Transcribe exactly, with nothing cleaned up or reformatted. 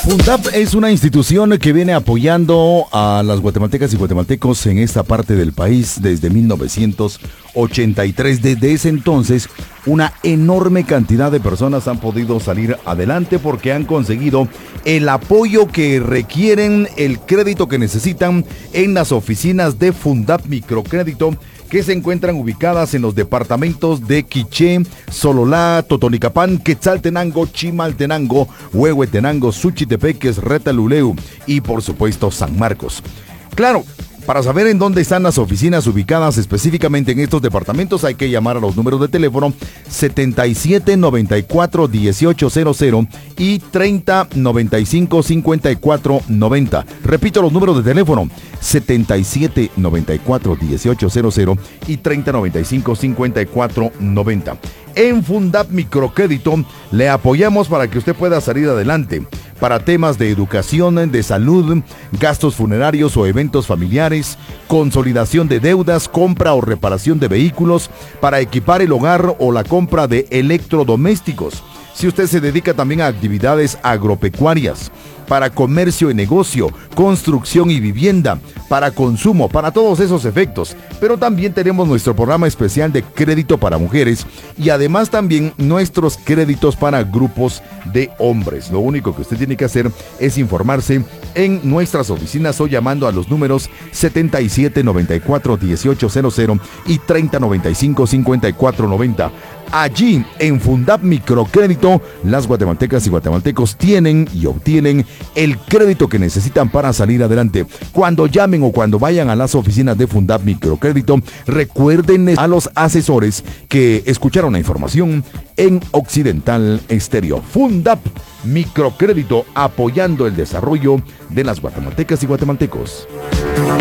Fundap es una institución que viene apoyando a las guatemaltecas y guatemaltecos en esta parte del país desde mil novecientos ochenta y tres. Desde ese entonces, una enorme cantidad de personas han podido salir adelante porque han conseguido el apoyo que requieren, el crédito que necesitan en las oficinas de Fundap Microcrédito, que se encuentran ubicadas en los departamentos de Quiché, Sololá, Totonicapán, Quetzaltenango, Chimaltenango, Huehuetenango, Suchitepeques, Retaluleu y por supuesto San Marcos. Claro, para saber en dónde están las oficinas ubicadas específicamente en estos departamentos hay que llamar a los números de teléfono setenta y siete noventa y cuatro dieciocho cero cero y treinta noventa y cinco cincuenta y cuatro noventa. Repito los números de teléfono setenta y siete noventa y cuatro dieciocho cero cero y treinta noventa y cinco cincuenta y cuatro noventa. En Fundap Microcrédito le apoyamos para que usted pueda salir adelante para temas de educación, de salud, gastos funerarios o eventos familiares, consolidación de deudas, compra o reparación de vehículos, para equipar el hogar o la compra de electrodomésticos. Si usted se dedica también a actividades agropecuarias, para comercio y negocio, construcción y vivienda, para consumo, para todos esos efectos. Pero también tenemos nuestro programa especial de crédito para mujeres y además también nuestros créditos para grupos de hombres. Lo único que usted tiene que hacer es informarse en nuestras oficinas o llamando a los números setenta y siete noventa y cuatro dieciocho cero cero y treinta noventa y cinco cincuenta y cuatro noventa. Allí, en Fundap Microcrédito, las guatemaltecas y guatemaltecos tienen y obtienen el crédito que necesitan para salir adelante. Cuando llamen o cuando vayan a las oficinas de Fundap Microcrédito, recuerden a los asesores que escucharon la información en Occidental Estéreo. Fundap Microcrédito, apoyando el desarrollo de las guatemaltecas y guatemaltecos.